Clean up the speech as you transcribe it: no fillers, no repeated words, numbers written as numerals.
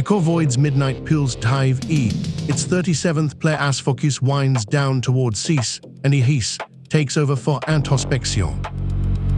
Echo Void's Midnight Pulse Dive E. Its 37th player as Focus winds down towards Cease, and Ehis takes over for Introspection.